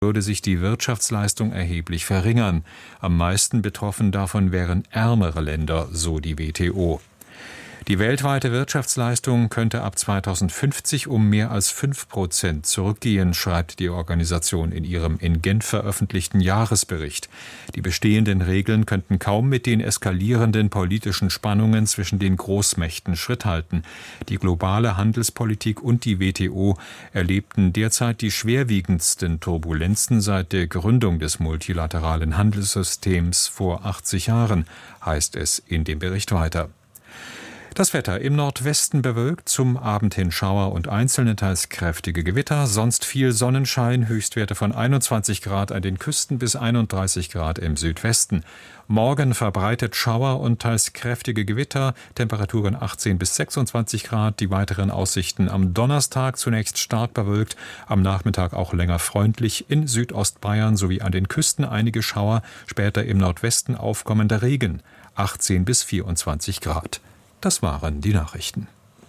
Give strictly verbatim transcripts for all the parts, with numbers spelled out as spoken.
würde sich die Wirtschaftsleistung erheblich verringern. Am meisten betroffen davon wären ärmere Länder, so die W T O. Die weltweite Wirtschaftsleistung könnte ab zweitausendfünfzig um mehr als fünf Prozent zurückgehen, schreibt die Organisation in ihrem in Genf veröffentlichten Jahresbericht. Die bestehenden Regeln könnten kaum mit den eskalierenden politischen Spannungen zwischen den Großmächten Schritt halten. Die globale Handelspolitik und die W T O erlebten derzeit die schwerwiegendsten Turbulenzen seit der Gründung des multilateralen Handelssystems vor achtzig Jahren, heißt es in dem Bericht weiter. Das Wetter im Nordwesten bewölkt, zum Abend hin Schauer und einzelne teils kräftige Gewitter, sonst viel Sonnenschein, Höchstwerte von einundzwanzig Grad an den Küsten bis einunddreißig Grad im Südwesten. Morgen verbreitet Schauer und teils kräftige Gewitter, Temperaturen achtzehn bis sechsundzwanzig Grad, die weiteren Aussichten am Donnerstag zunächst stark bewölkt, am Nachmittag auch länger freundlich, in Südostbayern sowie an den Küsten einige Schauer, später im Nordwesten aufkommender Regen, achtzehn bis vierundzwanzig Grad. Das waren die Nachrichten.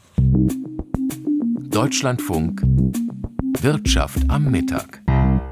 Deutschlandfunk Wirtschaft am Mittag.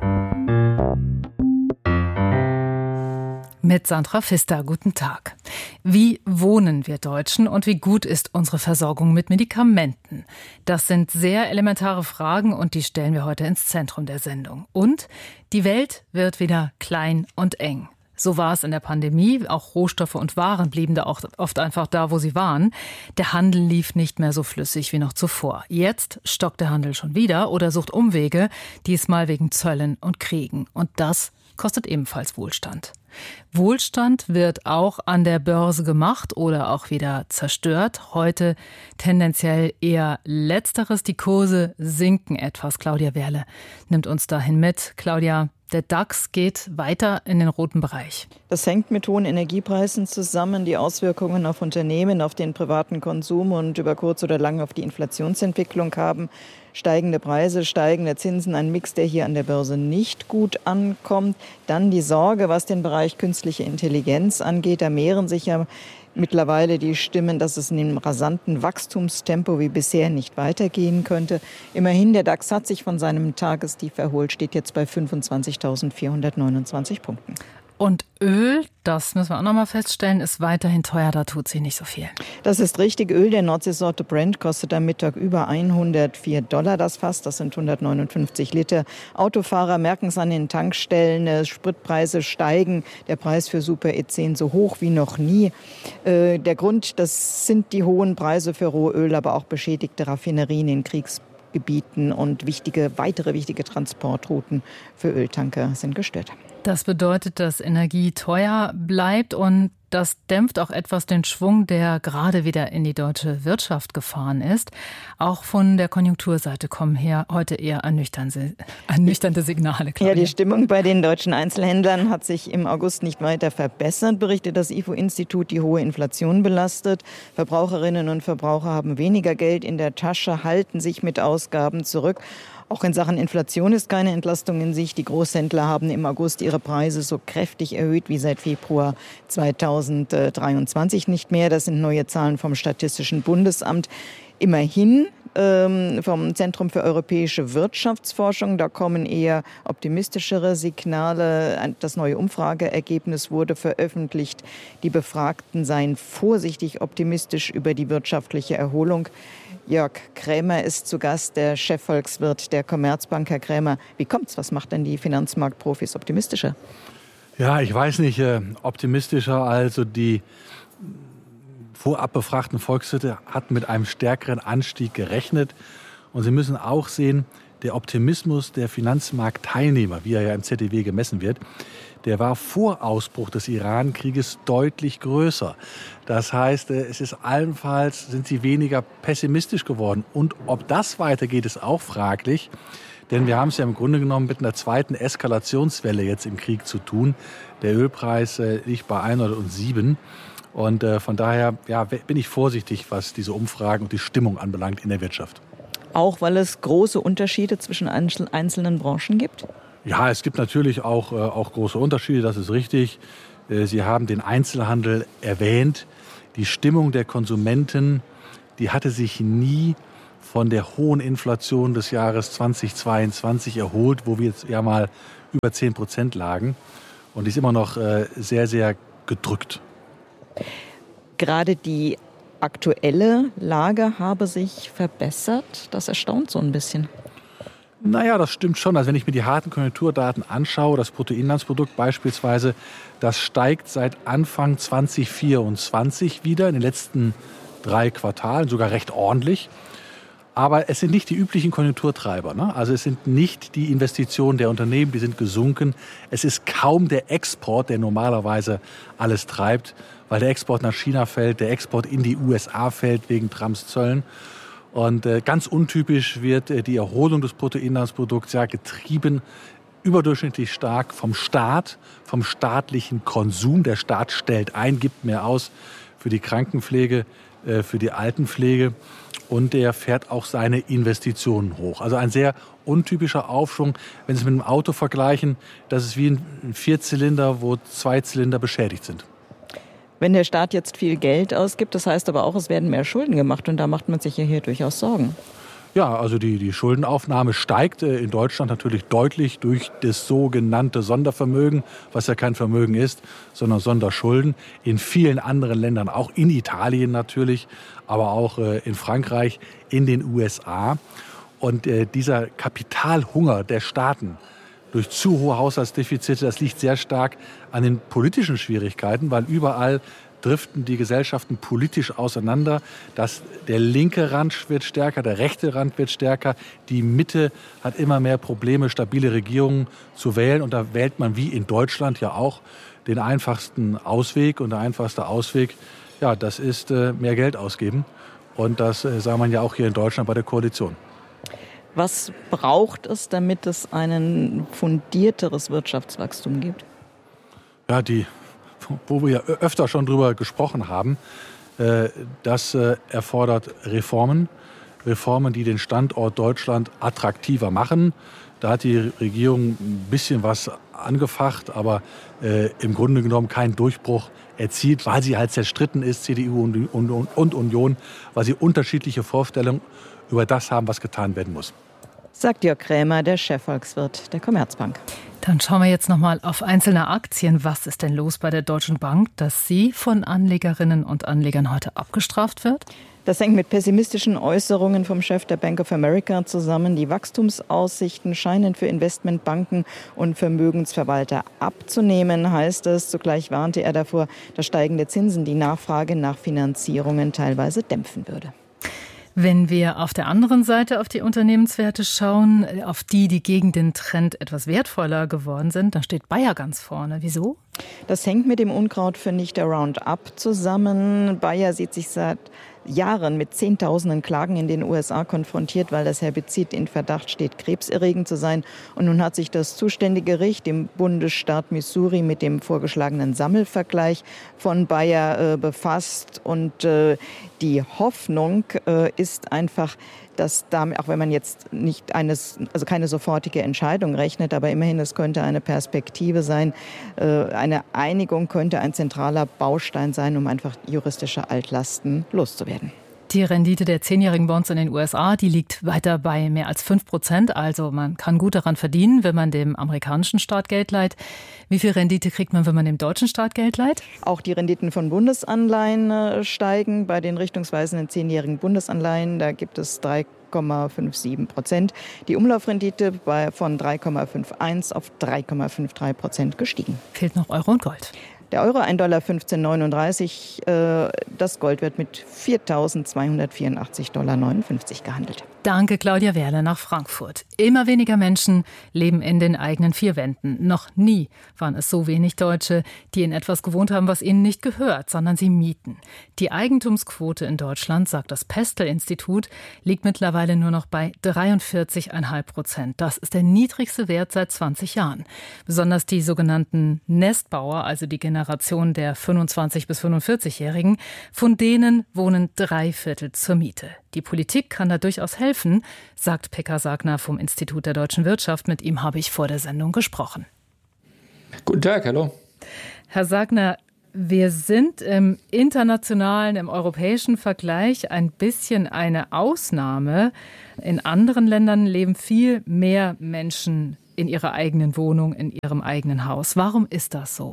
Mit Sandra Pfister, guten Tag. Wie wohnen wir Deutschen und wie gut ist unsere Versorgung mit Medikamenten? Das sind sehr elementare Fragen und die stellen wir heute ins Zentrum der Sendung. Und die Welt wird wieder klein und eng. So war es in der Pandemie. Auch Rohstoffe und Waren blieben da auch oft einfach da, wo sie waren. Der Handel lief nicht mehr so flüssig wie noch zuvor. Jetzt stockt der Handel schon wieder oder sucht Umwege, diesmal wegen Zöllen und Kriegen. Und das kostet ebenfalls Wohlstand. Wohlstand wird auch an der Börse gemacht oder auch wieder zerstört. Heute tendenziell eher Letzteres. Die Kurse sinken etwas. Claudia Werle nimmt uns dahin mit. Claudia, der DAX geht weiter in den roten Bereich. Das hängt mit hohen Energiepreisen zusammen. Die Auswirkungen auf Unternehmen, auf den privaten Konsum und über kurz oder lang auf die Inflationsentwicklung haben. Steigende Preise, steigende Zinsen, ein Mix, der hier an der Börse nicht gut ankommt. Dann die Sorge, was den Bereich künstliche Intelligenz angeht. Da mehren sich ja mittlerweile die Stimmen, dass es in einem rasanten Wachstumstempo wie bisher nicht weitergehen könnte. Immerhin, der DAX hat sich von seinem Tagestief erholt, steht jetzt bei fünfundzwanzigtausendvierhundertneunundzwanzig Punkten. Und Öl, das müssen wir auch noch mal feststellen, ist weiterhin teuer, da tut sie nicht so viel. Das ist richtig. Öl der Nordseesorte Brent kostet am Mittag über hundertvier Dollar das Fass. Das sind hundertneunundfünfzig Liter. Autofahrer merken es an den Tankstellen. Spritpreise steigen. Der Preis für Super E zehn so hoch wie noch nie. Äh, der Grund, das sind die hohen Preise für Rohöl, aber auch beschädigte Raffinerien in Kriegsgebieten und wichtige, weitere wichtige Transportrouten für Öltanker sind gestört. Das bedeutet, dass Energie teuer bleibt und das dämpft auch etwas den Schwung, der gerade wieder in die deutsche Wirtschaft gefahren ist. Auch von der Konjunkturseite kommen hier heute eher ernüchternde, ernüchternde Signale. Claudia. Ja, die Stimmung bei den deutschen Einzelhändlern hat sich im August nicht weiter verbessert, berichtet das I F O-Institut. Die hohe Inflation belastet. Verbraucherinnen und Verbraucher haben weniger Geld in der Tasche, halten sich mit Ausgaben zurück. Auch in Sachen Inflation ist keine Entlastung in Sicht. Die Großhändler haben im August ihre Preise so kräftig erhöht wie seit Februar zweitausenddreiundzwanzig nicht mehr. Das sind neue Zahlen vom Statistischen Bundesamt. Immerhin ähm, vom Zentrum für europäische Wirtschaftsforschung. Da kommen eher optimistischere Signale. Das neue Umfrageergebnis wurde veröffentlicht. Die Befragten seien vorsichtig optimistisch über die wirtschaftliche Erholung. Jörg Krämer ist zu Gast, der Chefvolkswirt der Commerzbank. Herr Krämer, wie kommt's? Was macht denn die Finanzmarktprofis optimistischer? Ja, ich weiß nicht, äh, optimistischer. Also die vorab befragten Volkswirte hatten mit einem stärkeren Anstieg gerechnet. Und Sie müssen auch sehen, der Optimismus der Finanzmarktteilnehmer, wie er ja im Z D W gemessen wird, der war vor Ausbruch des Iran-Krieges deutlich größer. Das heißt, es ist allenfalls, sind sie weniger pessimistisch geworden. Und ob das weitergeht, ist auch fraglich. Denn wir haben es ja im Grunde genommen mit einer zweiten Eskalationswelle jetzt im Krieg zu tun. Der Ölpreis liegt bei hundertsieben. Und von daher ja, bin ich vorsichtig, was diese Umfragen und die Stimmung anbelangt in der Wirtschaft. Auch weil es große Unterschiede zwischen einzelnen Branchen gibt? Ja, es gibt natürlich auch, äh, auch große Unterschiede, das ist richtig. Äh, Sie haben den Einzelhandel erwähnt. Die Stimmung der Konsumenten, die hatte sich nie von der hohen Inflation des Jahres zweitausendzweiundzwanzig erholt, wo wir jetzt ja mal über zehn Prozent lagen. Und die ist immer noch äh, sehr, sehr gedrückt. Gerade die aktuelle Lage habe sich verbessert. Das erstaunt so ein bisschen. Naja, das stimmt schon. Also wenn ich mir die harten Konjunkturdaten anschaue, das Bruttoinlandsprodukt beispielsweise, das steigt seit Anfang zwanzig vierundzwanzig wieder, in den letzten drei Quartalen, sogar recht ordentlich. Aber es sind nicht die üblichen Konjunkturtreiber, ne? Also es sind nicht die Investitionen der Unternehmen, die sind gesunken. Es ist kaum der Export, der normalerweise alles treibt, weil der Export nach China fällt, der Export in die U S A fällt wegen Trumps Zöllen. Und äh, ganz untypisch wird äh, die Erholung des Bruttoinlandsprodukts ja getrieben überdurchschnittlich stark vom Staat, vom staatlichen Konsum. Der Staat stellt ein, gibt mehr aus für die Krankenpflege, äh, für die Altenpflege. Und der fährt auch seine Investitionen hoch. Also ein sehr untypischer Aufschwung. Wenn Sie es mit einem Auto vergleichen, das ist wie ein Vierzylinder, wo zwei Zylinder beschädigt sind. Wenn der Staat jetzt viel Geld ausgibt, das heißt aber auch, es werden mehr Schulden gemacht. Und da macht man sich ja hier durchaus Sorgen. Ja, also die, die Schuldenaufnahme steigt äh, in Deutschland natürlich deutlich durch das sogenannte Sondervermögen, was ja kein Vermögen ist, sondern Sonderschulden. In vielen anderen Ländern, auch in Italien natürlich, aber auch äh, in Frankreich, in den U S A. Und äh, dieser Kapitalhunger der Staaten durch zu hohe Haushaltsdefizite, das liegt sehr stark an den politischen Schwierigkeiten, weil überall driften die Gesellschaften politisch auseinander. Das, der linke Rand wird stärker, der rechte Rand wird stärker. Die Mitte hat immer mehr Probleme, stabile Regierungen zu wählen. Und da wählt man wie in Deutschland ja auch den einfachsten Ausweg. Und der einfachste Ausweg, ja, das ist äh, mehr Geld ausgeben. Und das äh, sah man ja auch hier in Deutschland bei der Koalition. Was braucht es, damit es ein fundierteres Wirtschaftswachstum gibt? Ja, die wo wir ja öfter schon drüber gesprochen haben, das erfordert Reformen. Reformen, die den Standort Deutschland attraktiver machen. Da hat die Regierung ein bisschen was angefacht, aber im Grunde genommen keinen Durchbruch erzielt, weil sie halt zerstritten ist, C D U und Union, weil sie unterschiedliche Vorstellungen über das haben, was getan werden muss. Sagt Jörg Krämer, der Chefvolkswirt der Commerzbank. Dann schauen wir jetzt noch mal auf einzelne Aktien. Was ist denn los bei der Deutschen Bank, dass sie von Anlegerinnen und Anlegern heute abgestraft wird? Das hängt mit pessimistischen Äußerungen vom Chef der Bank of America zusammen. Die Wachstumsaussichten scheinen für Investmentbanken und Vermögensverwalter abzunehmen, heißt es. Zugleich warnte er davor, dass steigende Zinsen die Nachfrage nach Finanzierungen teilweise dämpfen würde. Wenn wir auf der anderen Seite auf die Unternehmenswerte schauen, auf die, die gegen den Trend etwas wertvoller geworden sind, dann steht Bayer ganz vorne. Wieso? Das hängt mit dem Unkrautvernichter Roundup zusammen. Bayer sieht sich seit Jahren mit Zehntausenden Klagen in den U S A konfrontiert, weil das Herbizid in Verdacht steht, krebserregend zu sein. Und nun hat sich das zuständige Gericht im Bundesstaat Missouri mit dem vorgeschlagenen Sammelvergleich von Bayer äh, befasst. Und äh, die Hoffnung äh, ist einfach, dass damit, auch wenn man jetzt nicht eines, also keine sofortige Entscheidung rechnet, aber immerhin, es könnte eine Perspektive sein, äh, eine Einigung könnte ein zentraler Baustein sein, um einfach juristische Altlasten loszuwerden. Die Rendite der zehnjährigen Bonds in den U S A, die liegt weiter bei mehr als fünf Prozent. Also man kann gut daran verdienen, wenn man dem amerikanischen Staat Geld leiht. Wie viel Rendite kriegt man, wenn man dem deutschen Staat Geld leiht? Auch die Renditen von Bundesanleihen steigen. Bei den richtungsweisenden zehnjährigen Bundesanleihen, da gibt es drei Komma siebenundfünfzig Prozent. Die Umlaufrendite bei, von drei Komma einundfünfzig auf drei Komma dreiundfünfzig Prozent gestiegen. Fehlt noch Euro und Gold. Der Euro ein Dollar fünfzehn Komma neununddreißig. Das Gold wird mit viertausendzweihundertvierundachtzig Komma neunundfünfzig Dollar gehandelt. Danke, Claudia Werle nach Frankfurt. Immer weniger Menschen leben in den eigenen vier Wänden. Noch nie waren es so wenig Deutsche, die in etwas gewohnt haben, was ihnen nicht gehört, sondern sie mieten. Die Eigentumsquote in Deutschland, sagt das Pestel-Institut, liegt mittlerweile nur noch bei dreiundvierzig Komma fünf Prozent. Das ist der niedrigste Wert seit zwanzig Jahren. Besonders die sogenannten Nestbauer, also die Generation der fünfundzwanzig- bis fünfundvierzig-Jährigen, von denen wohnen drei Viertel zur Miete. Die Politik kann da durchaus helfen, sagt Pekka Sagner vom Institut der Deutschen Wirtschaft. Mit ihm habe ich vor der Sendung gesprochen. Guten Tag, hallo. Herr Sagner, wir sind im internationalen, im europäischen Vergleich ein bisschen eine Ausnahme. In anderen Ländern leben viel mehr Menschen in ihrer eigenen Wohnung, in ihrem eigenen Haus. Warum ist das so?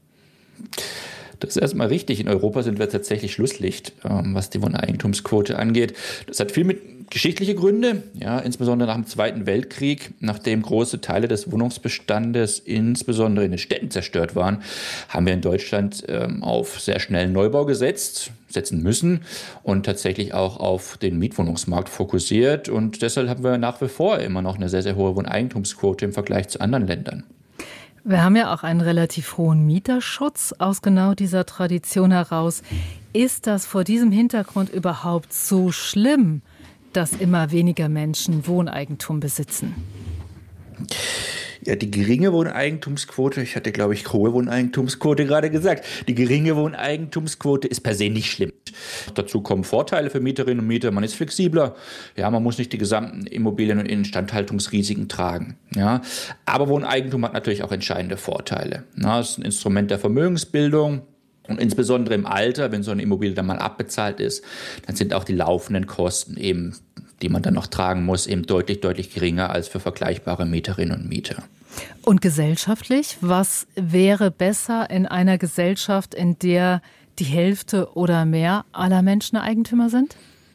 Das ist erstmal richtig. In Europa sind wir tatsächlich Schlusslicht, was die Wohneigentumsquote angeht. Das hat viel mit geschichtlichen Gründen, ja, insbesondere nach dem Zweiten Weltkrieg, nachdem große Teile des Wohnungsbestandes, insbesondere in den Städten, zerstört waren, haben wir in Deutschland ähm, auf sehr schnellen Neubau gesetzt, setzen müssen und tatsächlich auch auf den Mietwohnungsmarkt fokussiert. Und deshalb haben wir nach wie vor immer noch eine sehr, sehr hohe Wohneigentumsquote im Vergleich zu anderen Ländern. Wir haben ja auch einen relativ hohen Mieterschutz aus genau dieser Tradition heraus. Ist das vor diesem Hintergrund überhaupt so schlimm, dass immer weniger Menschen Wohneigentum besitzen? Ja, die geringe Wohneigentumsquote, ich hatte, glaube ich, hohe Wohneigentumsquote gerade gesagt, die geringe Wohneigentumsquote ist per se nicht schlimm. Dazu kommen Vorteile für Mieterinnen und Mieter, man ist flexibler, ja, man muss nicht die gesamten Immobilien- und Instandhaltungsrisiken tragen. Ja. Aber Wohneigentum hat natürlich auch entscheidende Vorteile. Ja, es ist ein Instrument der Vermögensbildung. Und insbesondere im Alter, wenn so eine Immobilie dann mal abbezahlt ist, dann sind auch die laufenden Kosten eben, die man dann noch tragen muss, eben deutlich, deutlich geringer als für vergleichbare Mieterinnen und Mieter. Und gesellschaftlich, was wäre besser in einer Gesellschaft, in der die Hälfte oder mehr aller Menschen Eigentümer sind?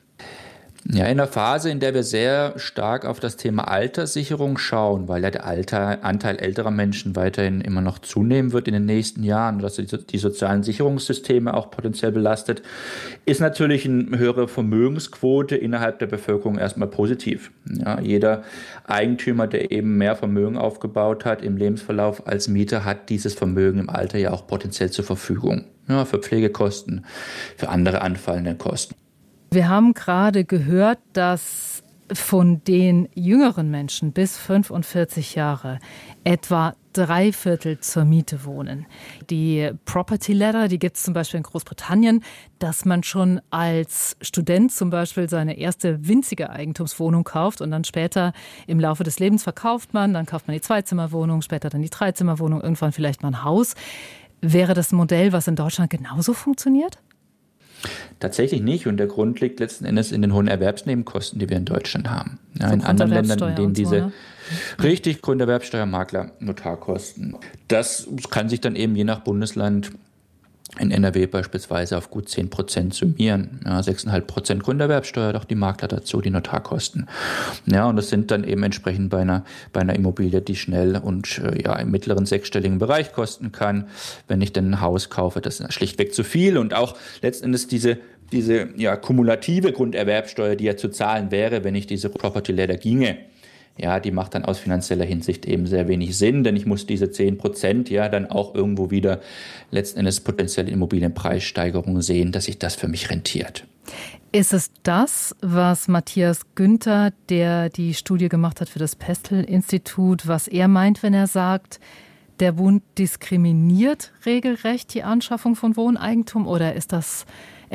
Ja, in einer Phase, in der wir sehr stark auf das Thema Alterssicherung schauen, weil ja der Alter, Anteil älterer Menschen weiterhin immer noch zunehmen wird in den nächsten Jahren, dass die, die sozialen Sicherungssysteme auch potenziell belastet, ist natürlich eine höhere Vermögensquote innerhalb der Bevölkerung erstmal positiv. Ja, jeder Eigentümer, der eben mehr Vermögen aufgebaut hat im Lebensverlauf als Mieter, hat dieses Vermögen im Alter ja auch potenziell zur Verfügung. Ja, für Pflegekosten, für andere anfallende Kosten. Wir haben gerade gehört, dass von den jüngeren Menschen bis fünfundvierzig Jahre etwa drei Viertel zur Miete wohnen. Die Property Ladder, die gibt es zum Beispiel in Großbritannien, dass man schon als Student zum Beispiel seine erste winzige Eigentumswohnung kauft und dann später im Laufe des Lebens verkauft man, dann kauft man die Zweizimmerwohnung, später dann die Dreizimmerwohnung, irgendwann vielleicht mal ein Haus. Wäre das ein Modell, was in Deutschland genauso funktioniert? Tatsächlich nicht. Und der Grund liegt letzten Endes in den hohen Erwerbsnebenkosten, die wir in Deutschland haben. Ja, in anderen Ländern, in denen diese so, ne? richtig Grunderwerbsteuer, Makler, Notarkosten. Das kann sich dann eben je nach Bundesland in N R W beispielsweise auf gut zehn Prozent summieren. Ja, sechs Komma fünf Prozent Grunderwerbsteuer, doch die Makler dazu, die Notarkosten. Ja, und das sind dann eben entsprechend bei einer, bei einer Immobilie, die schnell und äh, ja, im mittleren sechsstelligen Bereich kosten kann. Wenn ich dann ein Haus kaufe, das ist schlichtweg zu viel. Und auch letzten Endes diese, diese ja, kumulative Grunderwerbsteuer, die ja zu zahlen wäre, wenn ich diese Property Ladder ginge. Ja, die macht dann aus finanzieller Hinsicht eben sehr wenig Sinn, denn ich muss diese zehn Prozent ja dann auch irgendwo wieder letzten Endes potenzielle Immobilienpreissteigerungen sehen, dass sich das für mich rentiert. Ist es das, was Matthias Günther, der die Studie gemacht hat für das Pestel-Institut, was er meint, wenn er sagt, der Bund diskriminiert regelrecht die Anschaffung von Wohneigentum, oder ist das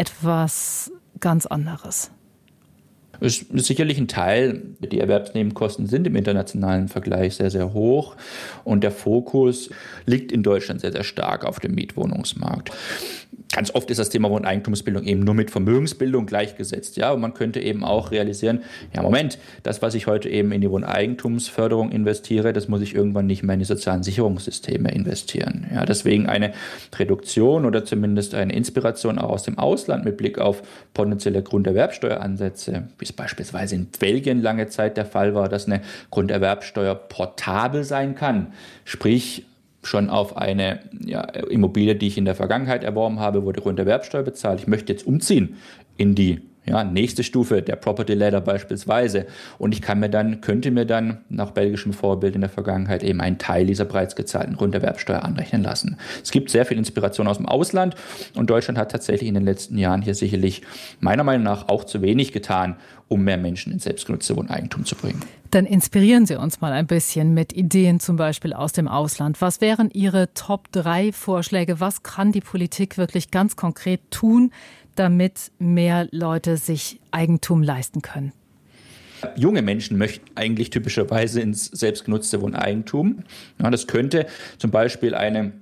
etwas ganz anderes? Es ist sicherlich ein Teil. Die Erwerbsnebenkosten sind im internationalen Vergleich sehr, sehr hoch. Und der Fokus liegt in Deutschland sehr, sehr stark auf dem Mietwohnungsmarkt. Ganz oft ist das Thema Wohneigentumsbildung eben nur mit Vermögensbildung gleichgesetzt. Ja, und man könnte eben auch realisieren, ja Moment, das, was ich heute eben in die Wohneigentumsförderung investiere, das muss ich irgendwann nicht mehr in die sozialen Sicherungssysteme investieren. Ja, deswegen eine Reduktion oder zumindest eine Inspiration auch aus dem Ausland mit Blick auf potenzielle Grunderwerbsteueransätze, wie es beispielsweise in Belgien lange Zeit der Fall war, dass eine Grunderwerbsteuer portabel sein kann. Sprich, schon auf eine ja, Immobilie, die ich in der Vergangenheit erworben habe, wurde Grunderwerbsteuer bezahlt. Ich möchte jetzt umziehen in die ja, nächste Stufe der Property Ladder beispielsweise. Und ich kann mir dann, könnte mir dann nach belgischem Vorbild in der Vergangenheit eben einen Teil dieser bereits gezahlten Grunderwerbsteuer anrechnen lassen. Es gibt sehr viel Inspiration aus dem Ausland und Deutschland hat tatsächlich in den letzten Jahren hier sicherlich meiner Meinung nach auch zu wenig getan, um mehr Menschen ins selbstgenutzte Wohneigentum zu bringen. Dann inspirieren Sie uns mal ein bisschen mit Ideen zum Beispiel aus dem Ausland. Was wären Ihre Top drei Vorschläge? Was kann die Politik wirklich ganz konkret tun, damit mehr Leute sich Eigentum leisten können? Junge Menschen möchten eigentlich typischerweise ins selbstgenutzte Wohneigentum. Ja, das könnte zum Beispiel eine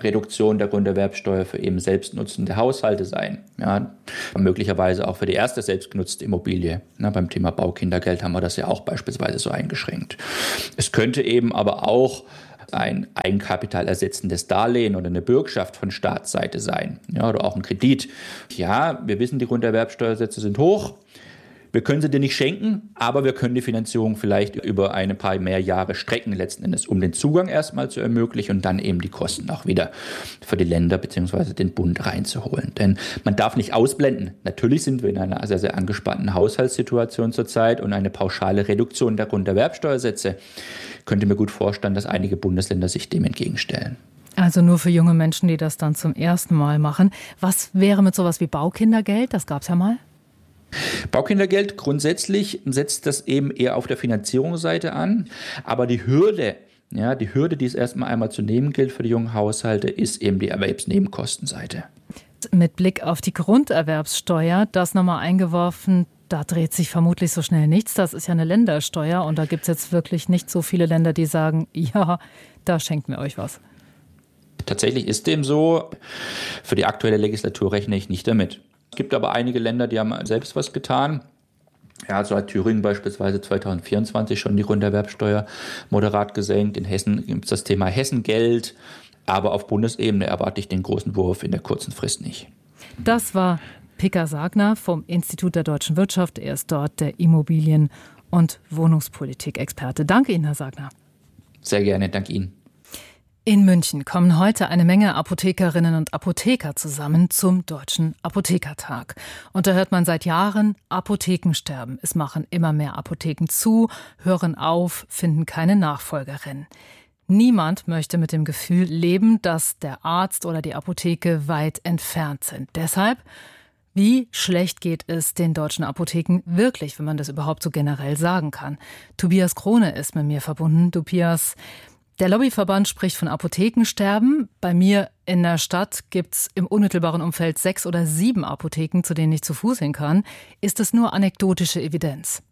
Reduktion der Grunderwerbsteuer für eben selbstnutzende Haushalte sein. Ja, möglicherweise auch für die erste selbstgenutzte Immobilie. Na, beim Thema Baukindergeld haben wir das ja auch beispielsweise so eingeschränkt. Es könnte eben aber auch ein eigenkapitalersetzendes Darlehen oder eine Bürgschaft von Staatsseite sein, ja, oder auch ein Kredit. Ja, wir wissen, die Grunderwerbsteuersätze sind hoch. Wir können sie dir nicht schenken, aber wir können die Finanzierung vielleicht über ein paar mehr Jahre strecken, letzten Endes, um den Zugang erstmal zu ermöglichen und dann eben die Kosten auch wieder für die Länder bzw. den Bund reinzuholen. Denn man darf nicht ausblenden. Natürlich sind wir in einer sehr, sehr angespannten Haushaltssituation zurzeit und eine pauschale Reduktion der Grunderwerbsteuersätze könnte mir gut vorstellen, dass einige Bundesländer sich dem entgegenstellen. Also nur für junge Menschen, die das dann zum ersten Mal machen. Was wäre mit sowas wie Baukindergeld? Das gab es ja mal. Baukindergeld grundsätzlich setzt das eben eher auf der Finanzierungsseite an, aber die Hürde, ja, die Hürde, die es erstmal einmal zu nehmen gilt für die jungen Haushalte, ist eben die Erwerbsnebenkostenseite. Mit Blick auf die Grunderwerbssteuer, das nochmal eingeworfen, da dreht sich vermutlich so schnell nichts. Das ist ja eine Ländersteuer und da gibt es jetzt wirklich nicht so viele Länder, die sagen, ja, da schenken wir euch was. Tatsächlich ist dem so. Für die aktuelle Legislatur rechne ich nicht damit. Es gibt aber einige Länder, die haben selbst was getan. Ja, so hat Thüringen beispielsweise zwanzig vierundzwanzig schon die Grunderwerbsteuer moderat gesenkt. In Hessen gibt es das Thema Hessengeld. Aber auf Bundesebene erwarte ich den großen Wurf in der kurzen Frist nicht. Das war Pekka Sagner vom Institut der Deutschen Wirtschaft. Er ist dort der Immobilien- und Wohnungspolitik-Experte. Danke Ihnen, Herr Sagner. Sehr gerne, danke Ihnen. In München kommen heute eine Menge Apothekerinnen und Apotheker zusammen zum Deutschen Apothekertag. Und da hört man seit Jahren Apothekensterben. Es machen immer mehr Apotheken zu, hören auf, finden keine Nachfolgerin. Niemand möchte mit dem Gefühl leben, dass der Arzt oder die Apotheke weit entfernt sind. Deshalb, wie schlecht geht es den deutschen Apotheken wirklich, wenn man das überhaupt so generell sagen kann? Tobias Krone ist mit mir verbunden. Tobias, der Lobbyverband spricht von Apothekensterben. Bei mir in der Stadt gibt es im unmittelbaren Umfeld sechs oder sieben Apotheken, zu denen ich zu Fuß hin kann. Ist es nur anekdotische Evidenz?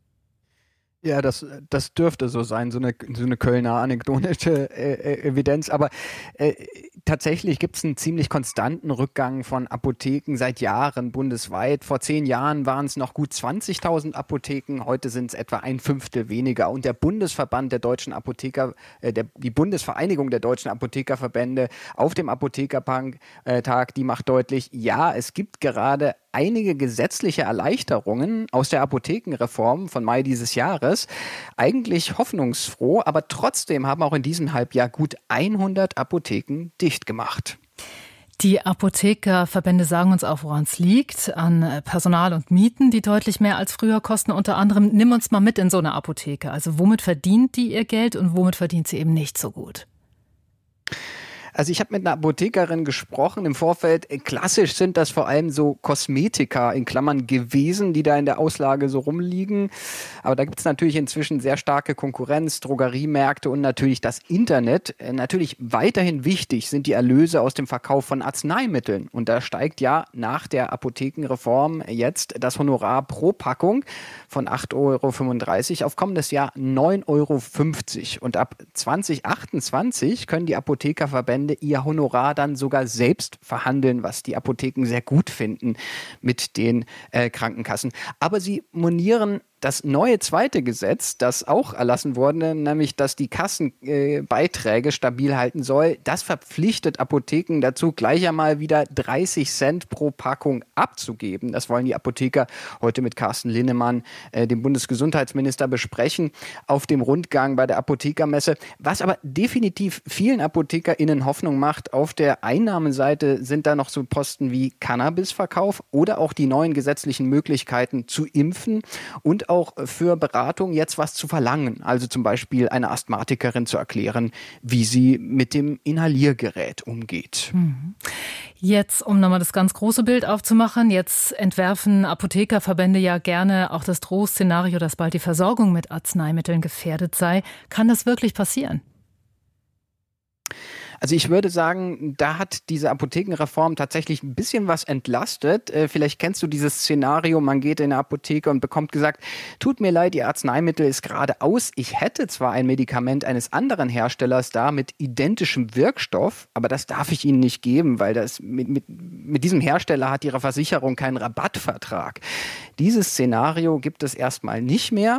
Ja, das, das dürfte so sein, so eine, so eine Kölner anekdotische äh, Evidenz. Aber äh, tatsächlich gibt es einen ziemlich konstanten Rückgang von Apotheken seit Jahren bundesweit. Vor zehn Jahren waren es noch gut zwanzigtausend Apotheken, heute sind es etwa ein Fünftel weniger. Und der Bundesverband der deutschen Apotheker, äh, der, die Bundesvereinigung der deutschen Apothekerverbände auf dem Apothekertag, äh, die macht deutlich, ja, es gibt gerade einige gesetzliche Erleichterungen aus der Apothekenreform von Mai dieses Jahres. Eigentlich hoffnungsfroh, aber trotzdem haben auch in diesem Halbjahr gut hundert Apotheken dicht gemacht. Die Apothekerverbände sagen uns auch, woran es liegt, an Personal und Mieten, die deutlich mehr als früher kosten. Unter anderem, nimm uns mal mit in so eine Apotheke. Also womit verdient die ihr Geld und womit verdient sie eben nicht so gut? Also ich habe mit einer Apothekerin gesprochen im Vorfeld. Klassisch sind das vor allem so Kosmetika in Klammern gewesen, die da in der Auslage so rumliegen. Aber da gibt es natürlich inzwischen sehr starke Konkurrenz, Drogeriemärkte und natürlich das Internet. Natürlich weiterhin wichtig sind die Erlöse aus dem Verkauf von Arzneimitteln. Und da steigt ja nach der Apothekenreform jetzt das Honorar pro Packung von acht Euro fünfunddreißig auf kommendes Jahr neun Euro fünfzig. Und ab zwanzig achtundzwanzig können die Apothekerverbände ihr Honorar dann sogar selbst verhandeln, was die Apotheken sehr gut finden mit den äh, Krankenkassen. Aber sie monieren das neue zweite Gesetz, das auch erlassen wurde, nämlich dass die Kassenbeiträge äh, stabil halten soll, das verpflichtet Apotheken dazu, gleich einmal wieder dreißig Cent pro Packung abzugeben. Das wollen die Apotheker heute mit Carsten Linnemann, äh, dem Bundesgesundheitsminister, besprechen auf dem Rundgang bei der Apothekermesse. Was aber definitiv vielen ApothekerInnen Hoffnung macht, auf der Einnahmenseite sind da noch so Posten wie Cannabisverkauf oder auch die neuen gesetzlichen Möglichkeiten zu impfen und auch auch für Beratung jetzt was zu verlangen. Also zum Beispiel einer Asthmatikerin zu erklären, wie sie mit dem Inhaliergerät umgeht. Jetzt, um nochmal das ganz große Bild aufzumachen, jetzt entwerfen Apothekerverbände ja gerne auch das Drohszenario, dass bald die Versorgung mit Arzneimitteln gefährdet sei. Kann das wirklich passieren? Also ich würde sagen, da hat diese Apothekenreform tatsächlich ein bisschen was entlastet. Äh, vielleicht kennst du dieses Szenario, man geht in eine Apotheke und bekommt gesagt, tut mir leid, Ihr Arzneimittel ist gerade aus. Ich hätte zwar ein Medikament eines anderen Herstellers da mit identischem Wirkstoff, aber das darf ich Ihnen nicht geben, weil das mit, mit, mit diesem Hersteller hat Ihre Versicherung keinen Rabattvertrag. Dieses Szenario gibt es erstmal nicht mehr.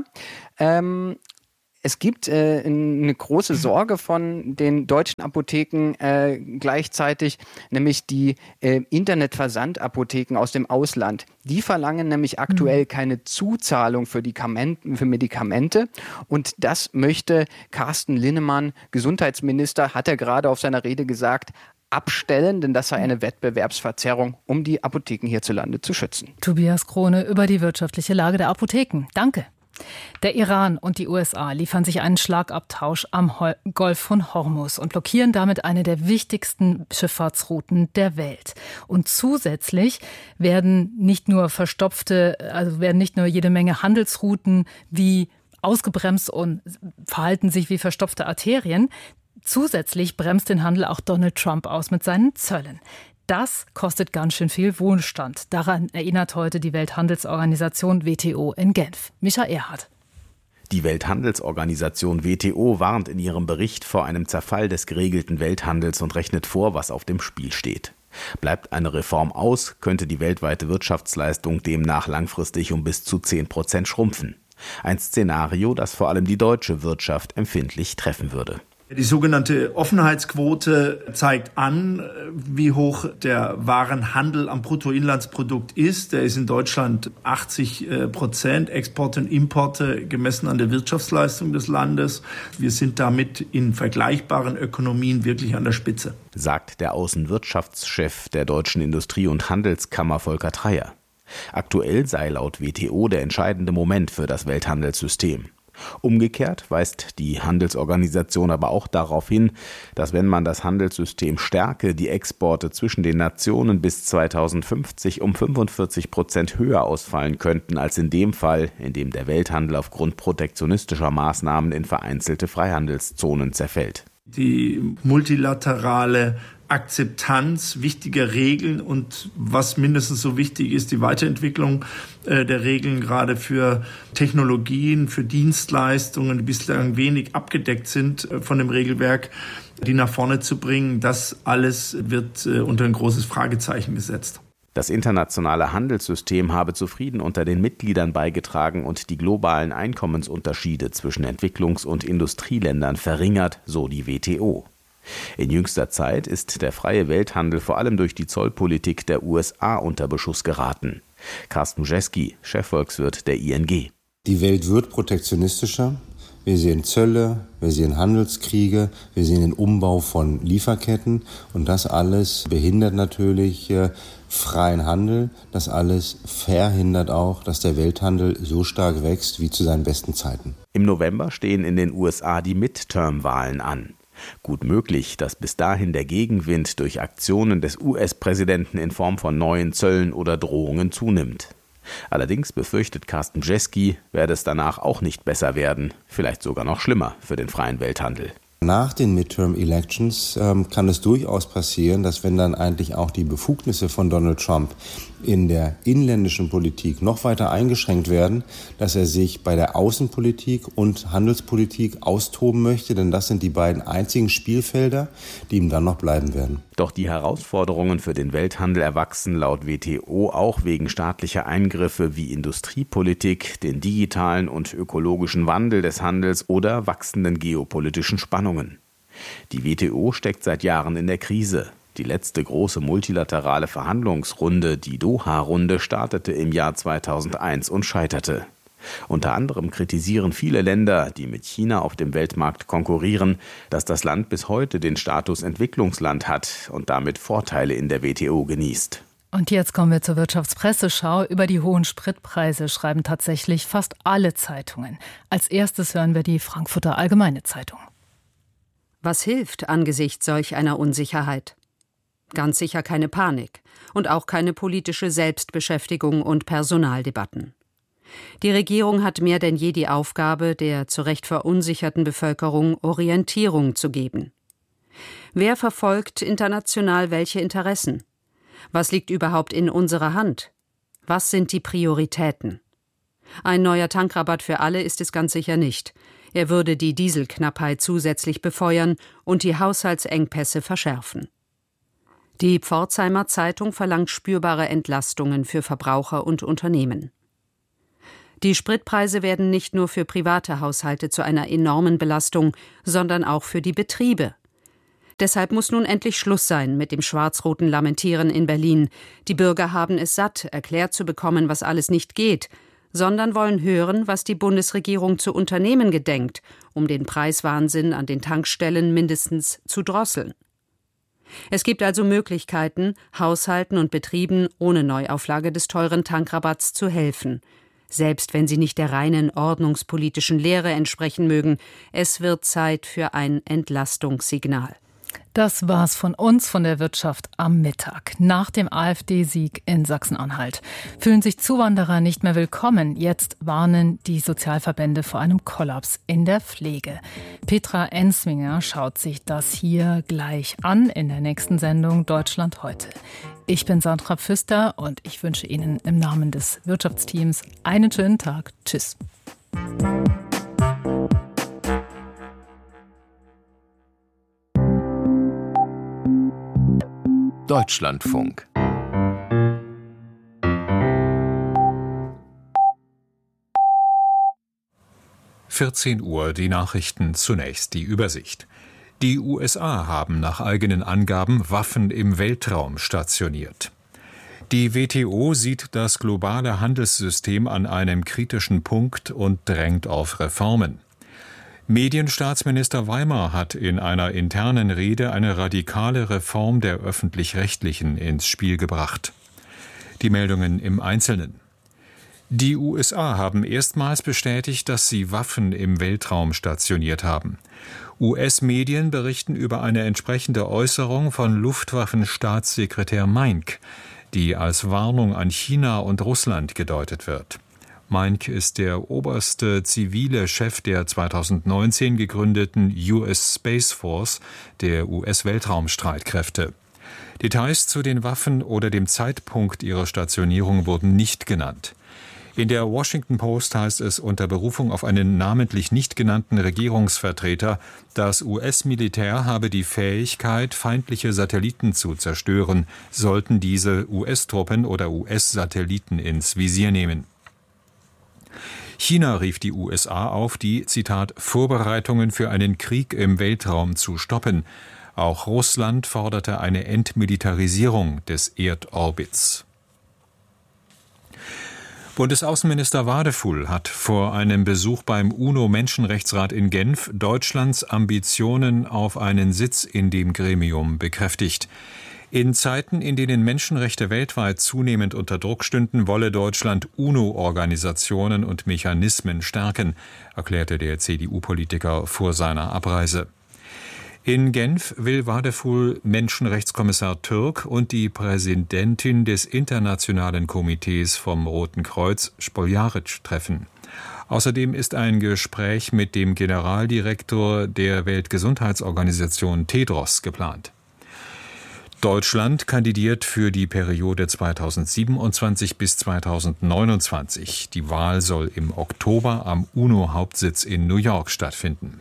Ähm, Es gibt äh, eine große Sorge von den deutschen Apotheken äh, gleichzeitig, nämlich die äh, Internetversandapotheken aus dem Ausland. Die verlangen nämlich aktuell keine Zuzahlung für, die Kamenten, für Medikamente. Und das möchte Carsten Linnemann, Gesundheitsminister, hat er gerade auf seiner Rede gesagt, abstellen, denn das sei eine Wettbewerbsverzerrung, um die Apotheken hierzulande zu schützen. Tobias Krone über die wirtschaftliche Lage der Apotheken. Danke. Der Iran und die U S A liefern sich einen Schlagabtausch am Golf von Hormuz und blockieren damit eine der wichtigsten Schifffahrtsrouten der Welt. Und zusätzlich werden nicht nur verstopfte, also werden nicht nur jede Menge Handelsrouten wie ausgebremst und verhalten sich wie verstopfte Arterien. Zusätzlich bremst den Handel auch Donald Trump aus mit seinen Zöllen. Das kostet ganz schön viel Wohlstand. Daran erinnert heute die Welthandelsorganisation W T O in Genf. Micha Erhardt. Die Welthandelsorganisation W T O warnt in ihrem Bericht vor einem Zerfall des geregelten Welthandels und rechnet vor, was auf dem Spiel steht. Bleibt eine Reform aus, könnte die weltweite Wirtschaftsleistung demnach langfristig um bis zu zehn Prozent schrumpfen. Ein Szenario, das vor allem die deutsche Wirtschaft empfindlich treffen würde. Die sogenannte Offenheitsquote zeigt an, wie hoch der Warenhandel am Bruttoinlandsprodukt ist. Der ist in Deutschland achtzig Prozent, Exporte und Importe gemessen an der Wirtschaftsleistung des Landes. Wir sind damit in vergleichbaren Ökonomien wirklich an der Spitze, sagt der Außenwirtschaftschef der Deutschen Industrie- und Handelskammer Volker Treyer. Aktuell sei laut W T O der entscheidende Moment für das Welthandelssystem. Umgekehrt weist die Handelsorganisation aber auch darauf hin, dass wenn man das Handelssystem stärke, die Exporte zwischen den Nationen bis zweitausendfünfzig um fünfundvierzig Prozent höher ausfallen könnten als in dem Fall, in dem der Welthandel aufgrund protektionistischer Maßnahmen in vereinzelte Freihandelszonen zerfällt. Die multilaterale Akzeptanz wichtiger Regeln und was mindestens so wichtig ist, die Weiterentwicklung äh, der Regeln, gerade für Technologien, für Dienstleistungen, die bislang wenig abgedeckt sind äh, von dem Regelwerk, die nach vorne zu bringen. Das alles wird äh, unter ein großes Fragezeichen gesetzt. Das internationale Handelssystem habe zu Frieden unter den Mitgliedern beigetragen und die globalen Einkommensunterschiede zwischen Entwicklungs- und Industrieländern verringert, so die W T O. In jüngster Zeit ist der freie Welthandel vor allem durch die Zollpolitik der U S A unter Beschuss geraten. Carsten Brzeski, Chefvolkswirt der I N G. Die Welt wird protektionistischer. Wir sehen Zölle, wir sehen Handelskriege, wir sehen den Umbau von Lieferketten und das alles behindert natürlich äh, freien Handel. Das alles verhindert auch, dass der Welthandel so stark wächst wie zu seinen besten Zeiten. Im November stehen in den U S A die Midterm-Wahlen an. Gut möglich, dass bis dahin der Gegenwind durch Aktionen des U S-Präsidenten in Form von neuen Zöllen oder Drohungen zunimmt. Allerdings befürchtet Carsten Brzeski, werde es danach auch nicht besser werden, vielleicht sogar noch schlimmer für den freien Welthandel. Nach den Midterm-Elections ähm, kann es durchaus passieren, dass wenn dann eigentlich auch die Befugnisse von Donald Trump in der inländischen Politik noch weiter eingeschränkt werden, dass er sich bei der Außenpolitik und Handelspolitik austoben möchte, denn das sind die beiden einzigen Spielfelder, die ihm dann noch bleiben werden. Doch die Herausforderungen für den Welthandel erwachsen laut W T O auch wegen staatlicher Eingriffe wie Industriepolitik, den digitalen und ökologischen Wandel des Handels oder wachsenden geopolitischen Spannungen. Die W T O steckt seit Jahren in der Krise. Die letzte große multilaterale Verhandlungsrunde, die Doha-Runde, startete im Jahr zweitausendeins und scheiterte. Unter anderem kritisieren viele Länder, die mit China auf dem Weltmarkt konkurrieren, dass das Land bis heute den Status Entwicklungsland hat und damit Vorteile in der W T O genießt. Und jetzt kommen wir zur Wirtschaftspresseschau. Über die hohen Spritpreise schreiben tatsächlich fast alle Zeitungen. Als erstes hören wir die Frankfurter Allgemeine Zeitung. Was hilft angesichts solch einer Unsicherheit? Ganz sicher keine Panik und auch keine politische Selbstbeschäftigung und Personaldebatten. Die Regierung hat mehr denn je die Aufgabe, der zu Recht verunsicherten Bevölkerung Orientierung zu geben. Wer verfolgt international welche Interessen? Was liegt überhaupt in unserer Hand? Was sind die Prioritäten? Ein neuer Tankrabatt für alle ist es ganz sicher nicht. Er würde die Dieselknappheit zusätzlich befeuern und die Haushaltsengpässe verschärfen. Die Pforzheimer Zeitung verlangt spürbare Entlastungen für Verbraucher und Unternehmen. Die Spritpreise werden nicht nur für private Haushalte zu einer enormen Belastung, sondern auch für die Betriebe. Deshalb muss nun endlich Schluss sein mit dem schwarz-roten Lamentieren in Berlin. Die Bürger haben es satt, erklärt zu bekommen, was alles nicht geht, sondern wollen hören, was die Bundesregierung zu unternehmen gedenkt, um den Preiswahnsinn an den Tankstellen mindestens zu drosseln. Es gibt also Möglichkeiten, Haushalten und Betrieben ohne Neuauflage des teuren Tankrabatts zu helfen. Selbst wenn sie nicht der reinen ordnungspolitischen Lehre entsprechen mögen, es wird Zeit für ein Entlastungssignal. Das war's von uns, von der Wirtschaft am Mittag. Nach dem AfD-Sieg in Sachsen-Anhalt fühlen sich Zuwanderer nicht mehr willkommen. Jetzt warnen die Sozialverbände vor einem Kollaps in der Pflege. Petra Ensminger schaut sich das hier gleich an in der nächsten Sendung Deutschland heute. Ich bin Sandra Pfister und ich wünsche Ihnen im Namen des Wirtschaftsteams einen schönen Tag. Tschüss. Deutschlandfunk. vierzehn Uhr, die Nachrichten, zunächst die Übersicht. Die U S A haben nach eigenen Angaben Waffen im Weltraum stationiert. Die W T O sieht das globale Handelssystem an einem kritischen Punkt und drängt auf Reformen. Medienstaatsminister Weimar hat in einer internen Rede eine radikale Reform der Öffentlich-Rechtlichen ins Spiel gebracht. Die Meldungen im Einzelnen. Die U S A haben erstmals bestätigt, dass sie Waffen im Weltraum stationiert haben. U S-Medien berichten über eine entsprechende Äußerung von Luftwaffenstaatssekretär Meinck, die als Warnung an China und Russland gedeutet wird. Meinck ist der oberste zivile Chef der zweitausendneunzehn gegründeten U S Space Force, der U S-Weltraumstreitkräfte. Details zu den Waffen oder dem Zeitpunkt ihrer Stationierung wurden nicht genannt. In der Washington Post heißt es unter Berufung auf einen namentlich nicht genannten Regierungsvertreter, das U S-Militär habe die Fähigkeit, feindliche Satelliten zu zerstören, sollten diese U S-Truppen oder U S-Satelliten ins Visier nehmen. China rief die U S A auf, die, Zitat, Vorbereitungen für einen Krieg im Weltraum zu stoppen. Auch Russland forderte eine Entmilitarisierung des Erdorbits. Bundesaußenminister Wadefuhl hat vor einem Besuch beim UNO-Menschenrechtsrat in Genf Deutschlands Ambitionen auf einen Sitz in dem Gremium bekräftigt. In Zeiten, in denen Menschenrechte weltweit zunehmend unter Druck stünden, wolle Deutschland UNO-Organisationen und Mechanismen stärken, erklärte der C D U-Politiker vor seiner Abreise. In Genf will Wadefuhl Menschenrechtskommissar Türk und die Präsidentin des Internationalen Komitees vom Roten Kreuz, Spoljaric, treffen. Außerdem ist ein Gespräch mit dem Generaldirektor der Weltgesundheitsorganisation Tedros geplant. Deutschland kandidiert für die Periode zweitausendsiebenundzwanzig bis zweitausendneunundzwanzig. Die Wahl soll im Oktober am UNO-Hauptsitz in New York stattfinden.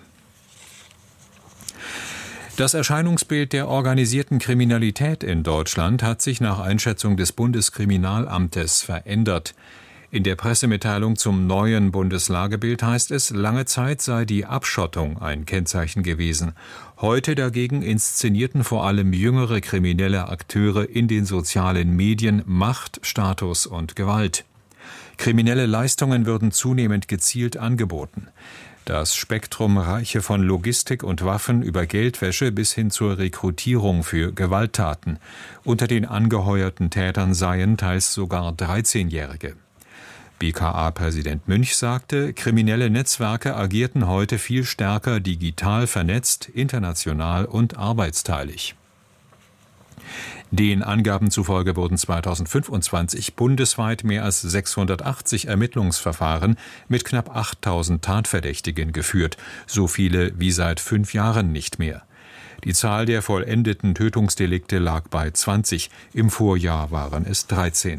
Das Erscheinungsbild der organisierten Kriminalität in Deutschland hat sich nach Einschätzung des Bundeskriminalamtes verändert. In der Pressemitteilung zum neuen Bundeslagebild heißt es, lange Zeit sei die Abschottung ein Kennzeichen gewesen. Heute dagegen inszenierten vor allem jüngere kriminelle Akteure in den sozialen Medien Macht, Status und Gewalt. Kriminelle Leistungen würden zunehmend gezielt angeboten. Das Spektrum reiche von Logistik und Waffen über Geldwäsche bis hin zur Rekrutierung für Gewalttaten. Unter den angeheuerten Tätern seien teils sogar dreizehnjährige. B K A-Präsident Münch sagte, kriminelle Netzwerke agierten heute viel stärker digital vernetzt, international und arbeitsteilig. Den Angaben zufolge wurden zweitausendfünfundzwanzig bundesweit mehr als sechshundertachtzig Ermittlungsverfahren mit knapp achttausend Tatverdächtigen geführt, so viele wie seit fünf Jahren nicht mehr. Die Zahl der vollendeten Tötungsdelikte lag bei zwanzig. Im Vorjahr waren es dreizehn.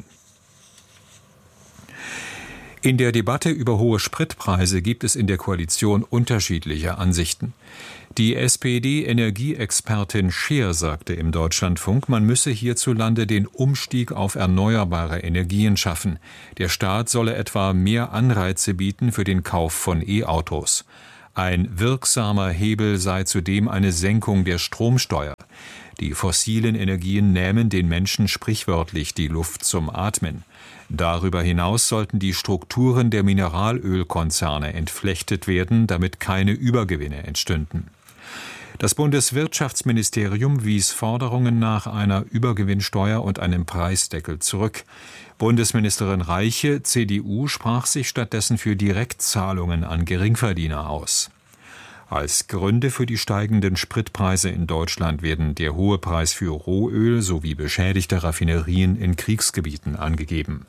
In der Debatte über hohe Spritpreise gibt es in der Koalition unterschiedliche Ansichten. Die S P D-Energieexpertin Scheer sagte im Deutschlandfunk, man müsse hierzulande den Umstieg auf erneuerbare Energien schaffen. Der Staat solle etwa mehr Anreize bieten für den Kauf von E-Autos. Ein wirksamer Hebel sei zudem eine Senkung der Stromsteuer. Die fossilen Energien nähmen den Menschen sprichwörtlich die Luft zum Atmen. Darüber hinaus sollten die Strukturen der Mineralölkonzerne entflechtet werden, damit keine Übergewinne entstünden. Das Bundeswirtschaftsministerium wies Forderungen nach einer Übergewinnsteuer und einem Preisdeckel zurück. Bundesministerin Reiche, C D U, sprach sich stattdessen für Direktzahlungen an Geringverdiener aus. Als Gründe für die steigenden Spritpreise in Deutschland werden der hohe Preis für Rohöl sowie beschädigte Raffinerien in Kriegsgebieten angegeben.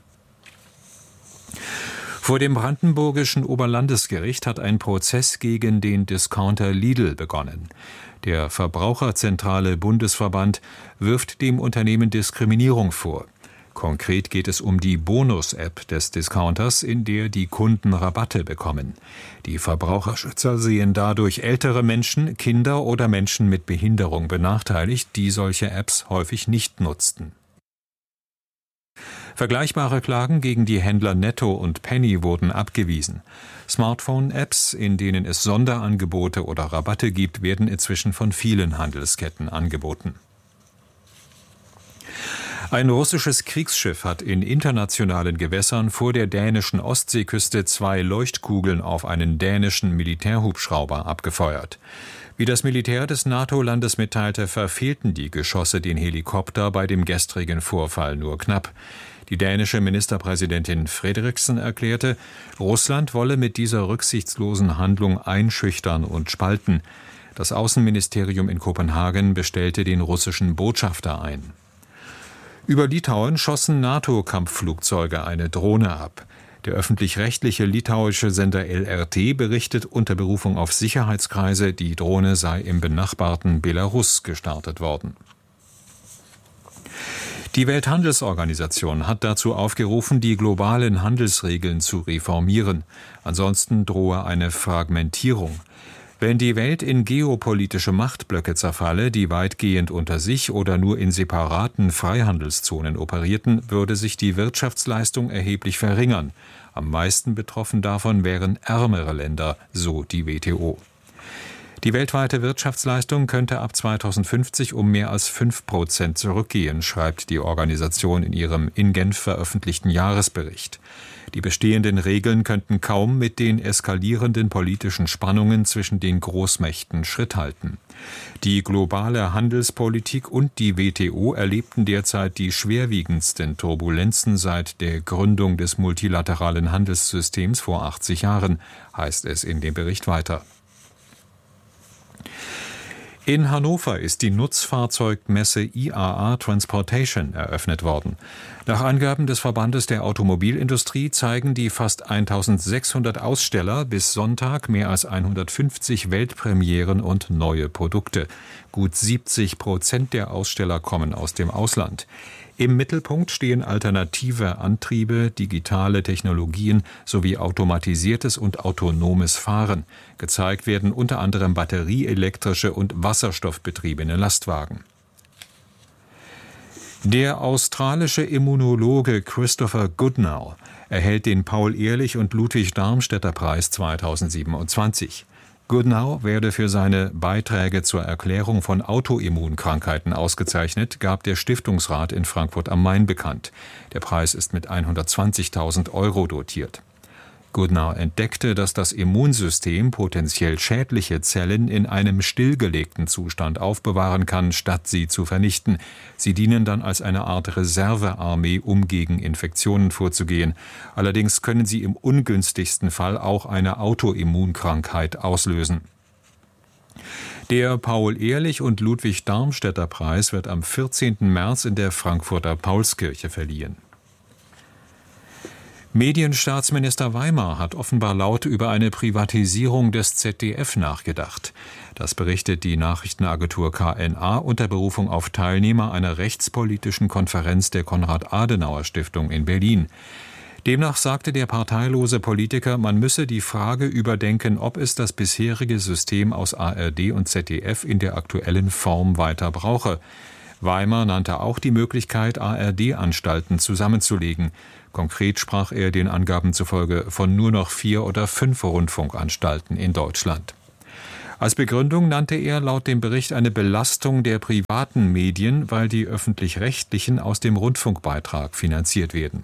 Vor dem brandenburgischen Oberlandesgericht hat ein Prozess gegen den Discounter Lidl begonnen. Der Verbraucherzentrale Bundesverband wirft dem Unternehmen Diskriminierung vor. Konkret geht es um die Bonus-App des Discounters, in der die Kunden Rabatte bekommen. Die Verbraucherschützer sehen dadurch ältere Menschen, Kinder oder Menschen mit Behinderung benachteiligt, die solche Apps häufig nicht nutzten. Vergleichbare Klagen gegen die Händler Netto und Penny wurden abgewiesen. Smartphone-Apps, in denen es Sonderangebote oder Rabatte gibt, werden inzwischen von vielen Handelsketten angeboten. Ein russisches Kriegsschiff hat in internationalen Gewässern vor der dänischen Ostseeküste zwei Leuchtkugeln auf einen dänischen Militärhubschrauber abgefeuert. Wie das Militär des NATO-Landes mitteilte, verfehlten die Geschosse den Helikopter bei dem gestrigen Vorfall nur knapp. Die dänische Ministerpräsidentin Frederiksen erklärte, Russland wolle mit dieser rücksichtslosen Handlung einschüchtern und spalten. Das Außenministerium in Kopenhagen bestellte den russischen Botschafter ein. Über Litauen schossen NATO-Kampfflugzeuge eine Drohne ab. Der öffentlich-rechtliche litauische Sender L R T berichtet unter Berufung auf Sicherheitskreise, die Drohne sei im benachbarten Belarus gestartet worden. Die Welthandelsorganisation hat dazu aufgerufen, die globalen Handelsregeln zu reformieren. Ansonsten drohe eine Fragmentierung. Wenn die Welt in geopolitische Machtblöcke zerfalle, die weitgehend unter sich oder nur in separaten Freihandelszonen operierten, würde sich die Wirtschaftsleistung erheblich verringern. Am meisten betroffen davon wären ärmere Länder, so die W T O. Die weltweite Wirtschaftsleistung könnte ab zweitausendfünfzig um mehr als fünf Prozent zurückgehen, schreibt die Organisation in ihrem in Genf veröffentlichten Jahresbericht. Die bestehenden Regeln könnten kaum mit den eskalierenden politischen Spannungen zwischen den Großmächten Schritt halten. Die globale Handelspolitik und die W T O erlebten derzeit die schwerwiegendsten Turbulenzen seit der Gründung des multilateralen Handelssystems vor achtzig Jahren, heißt es in dem Bericht weiter. In Hannover ist die Nutzfahrzeugmesse I A A Transportation eröffnet worden. Nach Angaben des Verbandes der Automobilindustrie zeigen die fast eintausendsechshundert Aussteller bis Sonntag mehr als hundertfünfzig Weltpremieren und neue Produkte. Gut siebzig Prozent der Aussteller kommen aus dem Ausland. Im Mittelpunkt stehen alternative Antriebe, digitale Technologien sowie automatisiertes und autonomes Fahren. Gezeigt werden unter anderem batterieelektrische und wasserstoffbetriebene Lastwagen. Der australische Immunologe Christopher Goodnow erhält den Paul-Ehrlich- und Ludwig-Darmstädter-Preis zweitausendsiebenundzwanzig. Goodnow werde für seine Beiträge zur Erklärung von Autoimmunkrankheiten ausgezeichnet, gab der Stiftungsrat in Frankfurt am Main bekannt. Der Preis ist mit hundertzwanzigtausend Euro dotiert. Goodnow entdeckte, dass das Immunsystem potenziell schädliche Zellen in einem stillgelegten Zustand aufbewahren kann, statt sie zu vernichten. Sie dienen dann als eine Art Reservearmee, um gegen Infektionen vorzugehen. Allerdings können sie im ungünstigsten Fall auch eine Autoimmunkrankheit auslösen. Der Paul-Ehrlich- und Ludwig-Darmstädter-Preis wird am vierzehnten März in der Frankfurter Paulskirche verliehen. Medienstaatsminister Weimar hat offenbar laut über eine Privatisierung des Z D F nachgedacht. Das berichtet die Nachrichtenagentur K N A unter Berufung auf Teilnehmer einer rechtspolitischen Konferenz der Konrad-Adenauer-Stiftung in Berlin. Demnach sagte der parteilose Politiker, man müsse die Frage überdenken, ob es das bisherige System aus A R D und Z D F in der aktuellen Form weiter brauche. Weimar nannte auch die Möglichkeit, A R D-Anstalten zusammenzulegen. Konkret sprach er den Angaben zufolge von nur noch vier oder fünf Rundfunkanstalten in Deutschland. Als Begründung nannte er laut dem Bericht eine Belastung der privaten Medien, weil die öffentlich-rechtlichen aus dem Rundfunkbeitrag finanziert werden.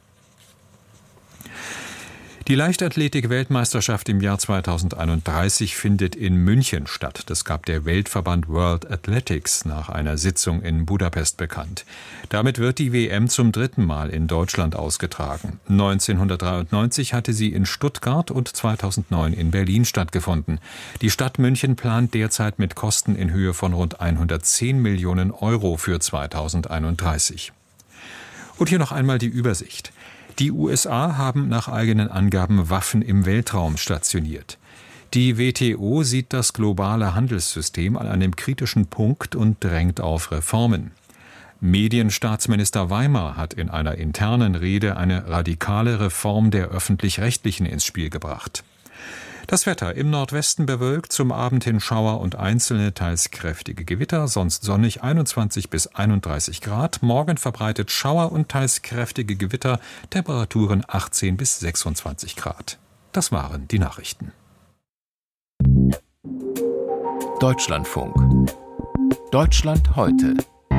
Die Leichtathletik-Weltmeisterschaft im Jahr zweitausendeinunddreißig findet in München statt. Das gab der Weltverband World Athletics nach einer Sitzung in Budapest bekannt. Damit wird die W M zum dritten Mal in Deutschland ausgetragen. neunzehnhundertdreiundneunzig hatte sie in Stuttgart und zweitausendneun in Berlin stattgefunden. Die Stadt München plant derzeit mit Kosten in Höhe von rund hundertzehn Millionen Euro für zweitausendeinunddreißig. Und hier noch einmal die Übersicht. Die U S A haben nach eigenen Angaben Waffen im Weltraum stationiert. Die W T O sieht das globale Handelssystem an einem kritischen Punkt und drängt auf Reformen. Medienstaatsminister Weimar hat in einer internen Rede eine radikale Reform der Öffentlich-Rechtlichen ins Spiel gebracht. Das Wetter: im Nordwesten bewölkt, zum Abend hin Schauer und einzelne, teils kräftige Gewitter, sonst sonnig, einundzwanzig bis einunddreißig Grad. Morgen verbreitet Schauer und teils kräftige Gewitter, Temperaturen achtzehn bis sechsundzwanzig Grad. Das waren die Nachrichten. Deutschlandfunk. Deutschland heute.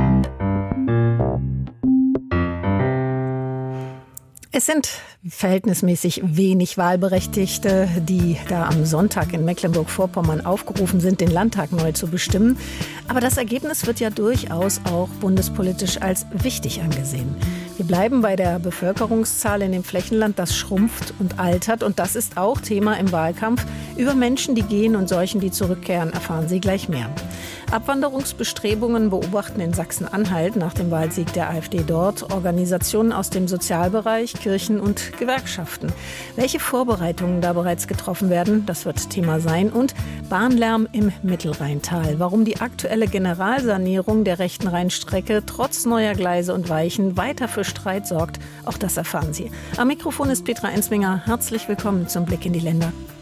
Es sind verhältnismäßig wenig Wahlberechtigte, die da am Sonntag in Mecklenburg-Vorpommern aufgerufen sind, den Landtag neu zu bestimmen. Aber das Ergebnis wird ja durchaus auch bundespolitisch als wichtig angesehen. Wir bleiben bei der Bevölkerungszahl in dem Flächenland, das schrumpft und altert. Und das ist auch Thema im Wahlkampf. Über Menschen, die gehen und solchen, die zurückkehren, erfahren Sie gleich mehr. Abwanderungsbestrebungen beobachten in Sachsen-Anhalt nach dem Wahlsieg der AfD dort Organisationen aus dem Sozialbereich, Kirchen und Gewerkschaften. Welche Vorbereitungen da bereits getroffen werden, das wird Thema sein. Und Bahnlärm im Mittelrheintal. Warum die aktuelle Generalsanierung der rechten Rheinstrecke trotz neuer Gleise und Weichen weiter für Streit sorgt, auch das erfahren Sie. Am Mikrofon ist Petra Ensminger. Herzlich willkommen zum Blick in die Länder.